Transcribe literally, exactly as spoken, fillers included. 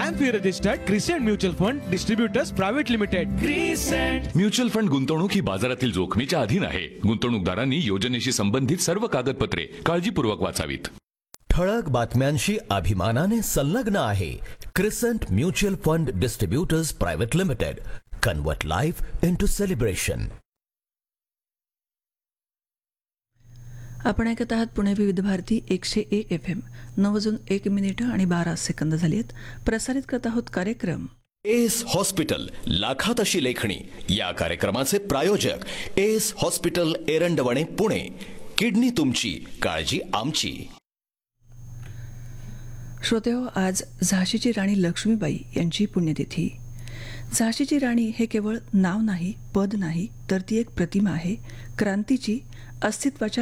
Amphi registered crescent mutual fund distributors private limited. Crescent mutual fund गुंतवणूक ही बाजारातील जोखमीच्या अधीन आहे. गुंतवणूकदारांनी योजनेशी संबंधित सर्व कागदपत्रे काळजीपूर्वक वाचावीत. ठळक बातम्यांशी अभिमानाने संलग्न आहे crescent mutual fund distributors private limited. Convert life into celebration. आपण ऐकत आहात पुणे विविध भारती एकशे एक एफ एम. नऊ वाजून एक मिनिटं आणि बारा सेकंद झाली आहेत. प्रसारित करत आहोत कार्यक्रम एस हॉस्पिटल, लाखात अशी लेखणी. या कार्यक्रमाचे प्रायोजक S hospital, Erandwane, Pune. Kidney तुमची, काळजी आमची. श्रोतेहो, आज झाशीची राणी लक्ष्मीबाई यांची पुण्यतिथी. झाशीची राणी हे केवळ नाव नाही, पद नाही, तर ती एक प्रतिमा आहे क्रांतीची, अस्तित्वाच्या